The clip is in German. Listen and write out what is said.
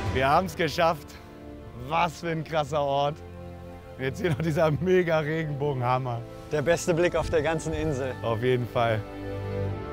Wir haben es geschafft. Was für ein krasser Ort. Und jetzt hier noch dieser mega Regenbogenhammer. Der beste Blick auf der ganzen Insel. Auf jeden Fall.